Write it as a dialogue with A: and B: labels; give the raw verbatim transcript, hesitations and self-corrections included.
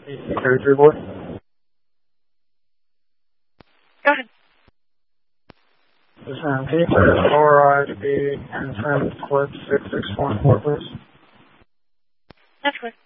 A: thirty-three boy.
B: Go ahead.
A: This is M P. Lower I to be confirmed clip six six one four, please.
B: That's clear.